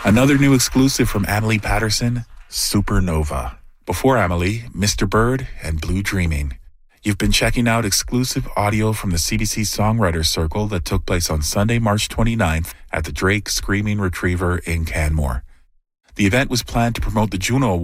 Another new exclusive from Amelie Patterson, Supernova. Before Amelie, Mr. Bird and Blue Dreaming. You've been checking out exclusive audio from the CBC Songwriters Circle that took place on Sunday, March 29th at the Drake Screaming Retriever in Canmore. The event was planned to promote the Juno Award